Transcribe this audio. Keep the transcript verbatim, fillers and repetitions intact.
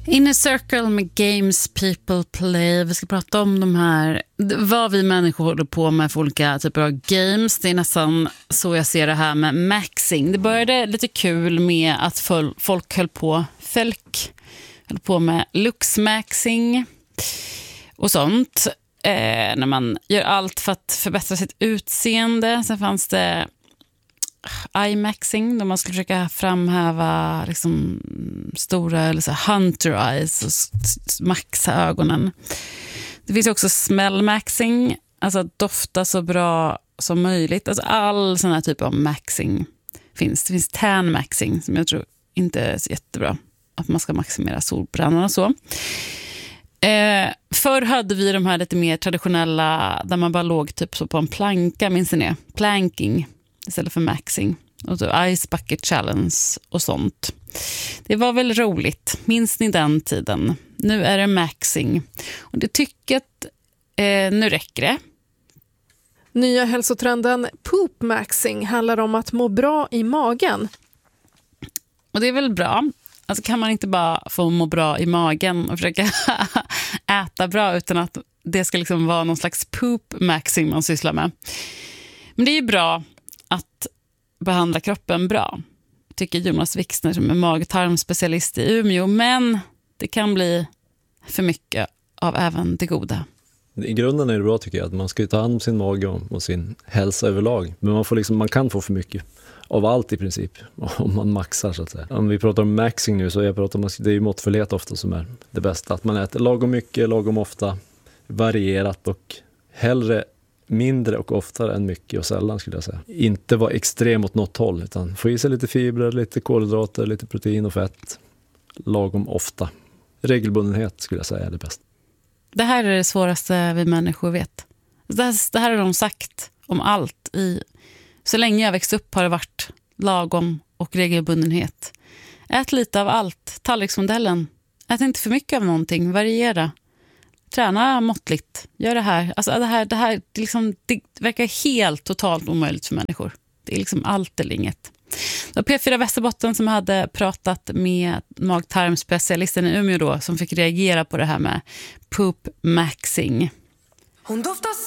Inner Circle med Games People Play. Vi ska prata om de här, vad vi människor håller på med för olika typer av games. Det är nästan så jag ser det här med maxing. Det började lite kul med att folk höll på, folk höll på med luxmaxing och sånt. Eh, när man gör allt för att förbättra sitt utseende. Sen fanns det eye-maxing, då man skulle försöka framhäva liksom stora eller så hunter eyes och maxa ögonen. Det finns också smell-maxing, alltså att dofta så bra som möjligt. Alltså all sån här typ av maxing finns. Det finns tan-maxing som jag tror inte är så jättebra, att man ska maximera solbrännan och så. Eh, förr hade vi de här lite mer traditionella där man bara låg typ så på en planka, minns ni det? Planking istället för maxing. Och så Ice Bucket Challenge och sånt. Det var väl roligt. Minns ni den tiden? Nu är det maxing. Och det tycker att eh, nu räcker det. Nya hälsotrenden poop maxing handlar om att må bra i magen. Och det är väl bra. Alltså kan man inte bara få må bra i magen och försöka äta bra utan att det ska liksom vara någon slags poop maxing man sysslar med. Men det är ju bra att behandla kroppen bra, tycker Jonas Wixner som är mag-tarmspecialist i Umeå, men det kan bli för mycket av även det goda. I grunden är det bra tycker jag att man ska ta hand om sin mage och sin hälsa överlag, men man, får liksom, man kan få för mycket av allt i princip om man maxar så att säga. Om vi pratar om maxing nu så jag pratar om att det är ju måttfullhet ofta som är det bästa, att man äter lagom mycket, lagom ofta, varierat och hellre mindre och oftare än mycket och sällan skulle jag säga. Inte vara extrem åt något håll utan få i sig lite fibrer, lite kolhydrater, lite protein och fett. Lagom ofta. Regelbundenhet skulle jag säga är det bästa. Det här är det svåraste vi människor vet. Det här, det här har de sagt om allt. I, så länge jag växt upp har det varit lagom och regelbundenhet. Ät lite av allt. Tallriksmodellen. Ät inte för mycket av någonting. Variera. Träna måttligt. Gör det här. Alltså det här, det här det liksom, det verkar helt totalt omöjligt för människor. Det är liksom allt eller inget. Det var P fyra Västerbotten som hade pratat med mag-tarmspecialisten i Umeå då, som fick reagera på det här med poop maxing. Hon doftar